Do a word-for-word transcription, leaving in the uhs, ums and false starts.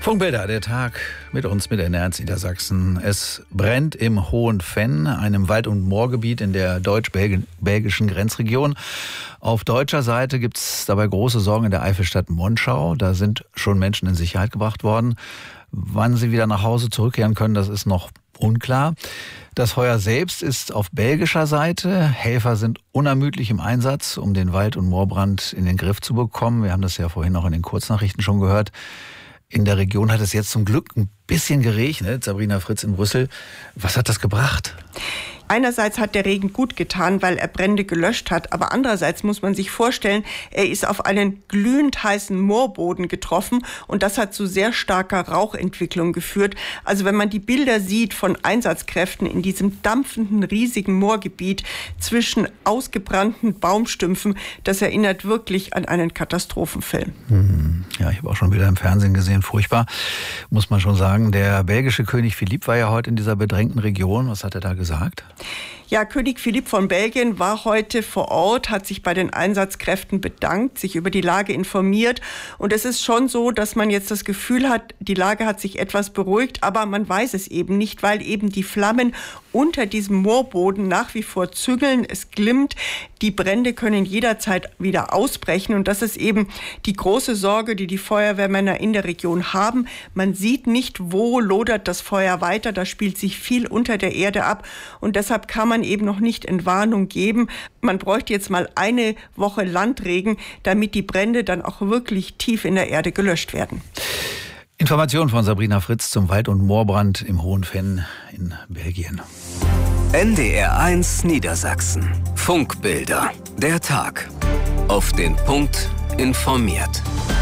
Funkbilder, der Tag mit uns, mit N R eins Niedersachsen. Es brennt im Hohen Venn, einem Wald- und Moorgebiet in der deutsch-belgischen Grenzregion. Auf deutscher Seite gibt es dabei große Sorgen in der Eifelstadt Monschau. Da sind schon Menschen in Sicherheit gebracht worden. Wann sie wieder nach Hause zurückkehren können, das ist noch unklar. Das Feuer selbst ist auf belgischer Seite. Helfer sind unermüdlich im Einsatz, um den Wald- und Moorbrand in den Griff zu bekommen. Wir haben das ja vorhin auch in den Kurznachrichten schon gehört. In der Region hat es jetzt zum Glück ein bisschen geregnet. Sabrina Fritz in Brüssel. Was hat das gebracht? Einerseits hat der Regen gut getan, weil er Brände gelöscht hat. Aber andererseits muss man sich vorstellen, er ist auf einen glühend heißen Moorboden getroffen. Und das hat zu sehr starker Rauchentwicklung geführt. Also wenn man die Bilder sieht von Einsatzkräften in diesem dampfenden, riesigen Moorgebiet zwischen ausgebrannten Baumstümpfen, das erinnert wirklich an einen Katastrophenfilm. Hm. Ja, ich habe auch schon Bilder im Fernsehen gesehen. Furchtbar, muss man schon sagen. Der belgische König Philipp war ja heute in dieser bedrängten Region. Was hat er da gesagt? Ja, König Philipp von Belgien war heute vor Ort, hat sich bei den Einsatzkräften bedankt, sich über die Lage informiert. Und es ist schon so, dass man jetzt das Gefühl hat, die Lage hat sich etwas beruhigt, aber man weiß es eben nicht, weil eben die Flammen unter diesem Moorboden nach wie vor zügeln. Es glimmt. Die Brände können jederzeit wieder ausbrechen. Und das ist eben die große Sorge, die die Feuerwehrmänner in der Region haben. Man sieht nicht, wo lodert das Feuer weiter. Da spielt sich viel unter der Erde ab. Und deshalb kann man eben noch nicht Entwarnung geben. Man bräuchte jetzt mal eine Woche Landregen, damit die Brände dann auch wirklich tief in der Erde gelöscht werden. Informationen von Sabrina Fritz zum Wald- und Moorbrand im Hohen Venn in Belgien. N D R eins Niedersachsen. Funkbilder. Der Tag. Auf den Punkt informiert.